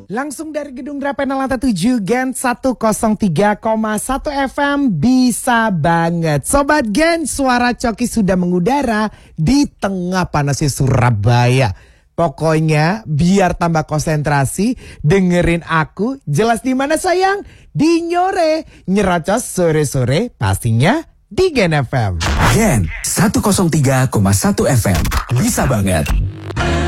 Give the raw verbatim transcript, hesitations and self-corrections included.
Langsung dari Gedung Drapen Lantai tujuh Gen seratus tiga koma satu F M, bisa banget. Sobat Gen, suara Coki sudah mengudara di tengah panasnya Surabaya. Pokoknya biar tambah konsentrasi, dengerin aku. Jelas di mana sayang? Di Nyore, nyerocos sore-sore pastinya di Gen F M. Gen seratus tiga koma satu F M, bisa banget.